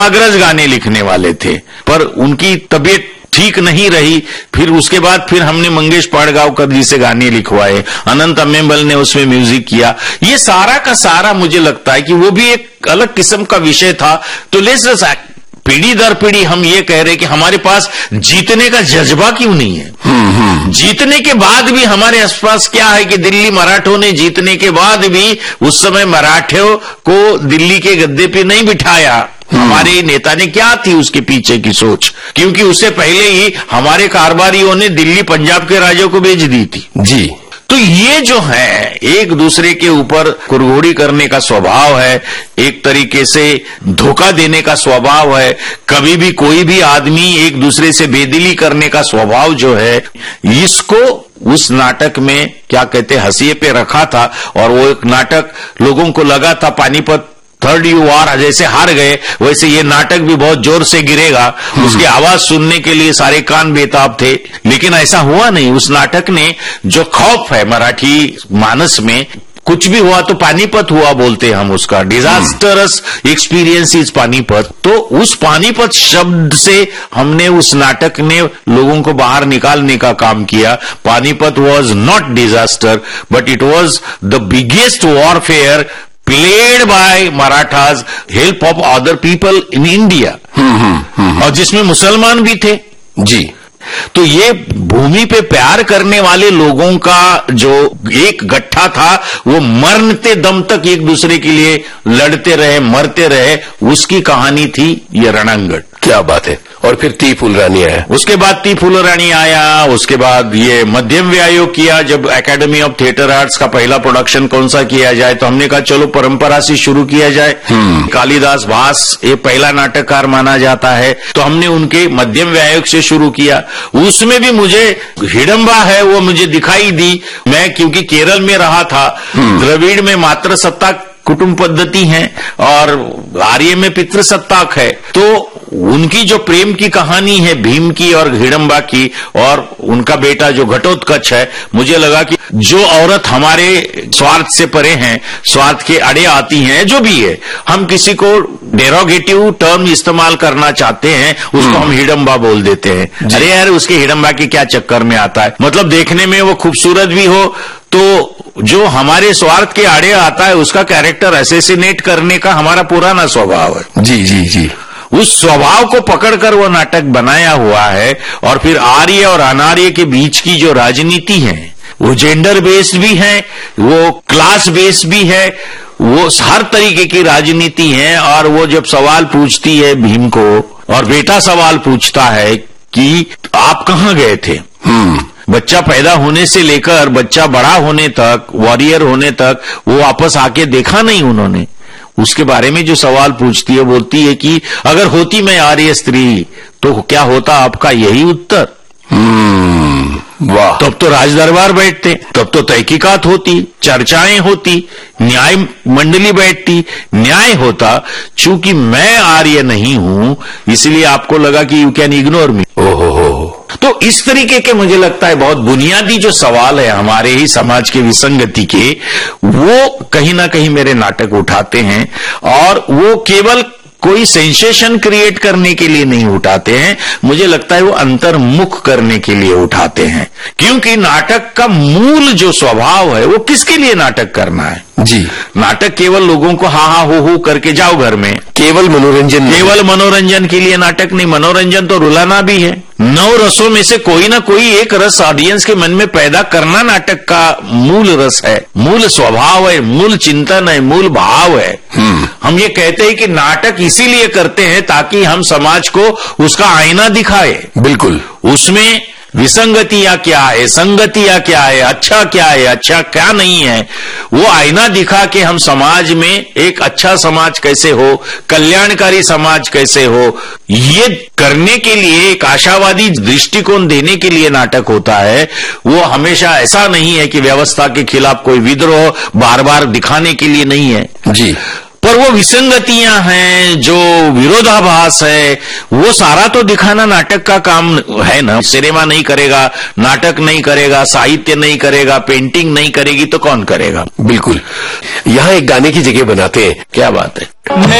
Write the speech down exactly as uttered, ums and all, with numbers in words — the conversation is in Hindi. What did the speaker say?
अग्रज गाने लिखने वाले थे, पर उनकी तबीयत ठीक नहीं रही। फिर उसके बाद फिर हमने मंगेश पाड़गांवकर जी से गाने लिखवाए, अनंत अम्मेम्बल ने उसमें म्यूजिक किया। ये सारा का सारा मुझे लगता है कि वो भी एक अलग किस्म का विषय था। तो लेट्स पीढ़ी दर पीढ़ी हम ये कह रहे कि हमारे पास जीतने का जज्बा क्यों नहीं है। जीतने के बाद भी हमारे आसपास क्या है कि दिल्ली मराठों ने जीतने के बाद भी उस समय मराठों को दिल्ली के गद्दे पे नहीं बिठाया। हमारे नेता ने क्या थी उसके पीछे की सोच, क्योंकि उससे पहले ही हमारे कारबारियों ने दिल्ली पंजाब के राजों को भेज दी थी जी। तो ये जो है एक दूसरे के ऊपर कुरघोड़ी करने का स्वभाव है, एक तरीके से धोखा देने का स्वभाव है, कभी भी कोई भी आदमी एक दूसरे से बेदिली करने का स्वभाव जो है, इसको उस नाटक में क्या कहते हंसिए पे रखा था। और वो एक नाटक लोगों को लगा था पानीपत थर्ड यू वार जैसे हार गए वैसे ये नाटक भी बहुत जोर से गिरेगा, उसकी आवाज सुनने के लिए सारे कान बेताब थे, लेकिन ऐसा हुआ नहीं। उस नाटक ने जो खौफ है मराठी मानस में, कुछ भी हुआ तो पानीपत हुआ बोलते हैं हम उसका, डिजास्टरस एक्सपीरियंस इज पानीपत। तो उस पानीपत शब्द से हमने उस नाटक ने लोगों को बाहर निकालने का काम किया। Panipat was not disaster but it was the biggest warfare played by Marathas, help of other people in India, और जिसमें मुसलमान भी थे जी। तो ये भूमि पे प्यार करने वाले लोगों का जो एक गट्ठा था, वो मरते दम तक एक दूसरे के लिए लड़ते रहे, मरते रहे, उसकी कहानी थी ये रणंगड़। क्या बात है। और फिर ती फुलरानी आया, उसके बाद ती फुलरानी आया, उसके बाद ये मध्यम व्यायोग किया। जब एकेडमी ऑफ थिएटर आर्ट्स का पहला प्रोडक्शन कौन सा किया जाए, तो हमने कहा चलो परंपरा से शुरू किया जाए। कालिदास भास ये पहला नाटककार माना जाता है, तो हमने उनके मध्यम व्यायोग से शुरू किया। उसमें भी मुझे हिडम्बा है वो मुझे दिखाई दी। मैं क्योंकि केरल में रहा था, द्रविड़ में मातृ सत्ता कुटुंब पद्धति है और आर्य में पितृसत्ताक है, तो उनकी जो प्रेम की कहानी है भीम की और हिडम्बा की और उनका बेटा जो घटोत्कच है, मुझे लगा कि जो औरत हमारे स्वार्थ से परे हैं, स्वार्थ के अड़े आती हैं, जो भी है, हम किसी को डेरोगेटिव टर्म इस्तेमाल करना चाहते हैं, उसको हम हिडम्बा बोल देते हैं। अरे यार उसके हिडम्बा के क्या चक्कर में आता है, मतलब देखने में वो खूबसूरत भी हो तो जो हमारे स्वार्थ के आड़े आता है उसका कैरेक्टर असैसिनेट करने का हमारा पुराना स्वभाव है। जी जी जी। उस स्वभाव को पकड़कर वो नाटक बनाया हुआ है। और फिर आर्य और अनार्य के बीच की जो राजनीति है वो जेंडर बेस्ड भी है, वो क्लास बेस्ड भी है, वो हर तरीके की राजनीति है। और वो जब सवाल पूछती है भीम को और बेटा सवाल पूछता है कि आप कहाँ गए थे, बच्चा पैदा होने से लेकर बच्चा बड़ा होने तक, वॉरियर होने तक, वो वापस आके देखा नहीं उन्होंने। उसके बारे में जो सवाल पूछती है, बोलती है कि अगर होती मैं आर्य स्त्री तो क्या होता आपका यही उत्तर। वाह। तब तो राज दरबार बैठते, तब तो तहकीकात होती, चर्चाएं होती, न्याय मंडली बैठती, न्याय होता। चूंकि मैं आर्य नहीं हूं इसलिए आपको लगा कि यू कैन इग्नोर मी। ओहो हो। तो इस तरीके के मुझे लगता है बहुत बुनियादी जो सवाल है हमारे ही समाज के विसंगति के, वो कहीं ना कहीं मेरे नाटक उठाते हैं। और वो केवल कोई सेंसेशन क्रिएट करने के लिए नहीं उठाते हैं, मुझे लगता है वो अंतर्मुख करने के लिए उठाते हैं। क्योंकि नाटक का मूल जो स्वभाव है वो किसके लिए नाटक करना है जी। नाटक केवल लोगों को हा हा हो हो करके जाओ घर में, केवल मनोरंजन, केवल मनोरंजन के लिए नाटक नहीं। मनोरंजन तो रुलाना भी है। नौ रसों में से कोई ना कोई एक रस ऑडियंस के मन में पैदा करना नाटक का मूल रस है, मूल स्वभाव है, मूल चिंतन है, मूल भाव है। हम ये कहते हैं कि नाटक इसीलिए करते हैं ताकि हम समाज को उसका आईना दिखाए। बिल्कुल। उसमें विसंगतियां क्या है, संगतियां क्या है, अच्छा क्या है, अच्छा क्या नहीं है, वो आईना दिखा के हम समाज में एक अच्छा समाज कैसे हो, कल्याणकारी समाज कैसे हो, ये करने के लिए एक आशावादी दृष्टिकोण देने के लिए नाटक होता है। वो हमेशा ऐसा नहीं है कि व्यवस्था के खिलाफ कोई विद्रोह बार बार दिखाने के लिए नहीं है जी। पर वो विसंगतियां हैं, जो विरोधाभास है, वो सारा तो दिखाना नाटक का काम है ना। सिनेमा नहीं करेगा, नाटक नहीं करेगा, साहित्य नहीं करेगा, पेंटिंग नहीं करेगी तो कौन करेगा। बिल्कुल। यहाँ एक गाने की जगह बनाते हैं। क्या बात है।